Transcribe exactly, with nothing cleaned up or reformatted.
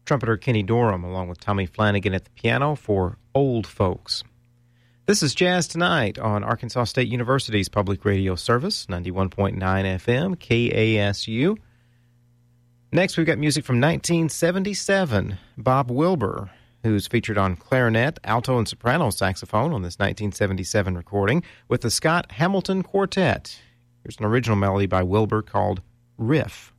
trumpeter Kenny Dorham, along with Tommy Flanagan at the piano for Old Folks. This is Jazz Tonight on Arkansas State University's public radio service, ninety-one point nine F M, K A S U. Next, we've got music from nineteen seventy-seven. Bob Wilber, who's featured on clarinet, alto, and soprano saxophone on this nineteen seventy-seven recording with the Scott Hamilton Quartet. Here's an original melody by Wilber called Riff.